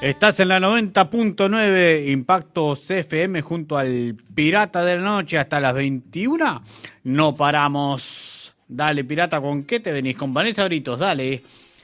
Estás en la 90.9 Impactos FM junto al Pirata de la Noche hasta las 21. No paramos. Dale, Pirata, ¿con qué te venís? Con Vanessa Britos, dale.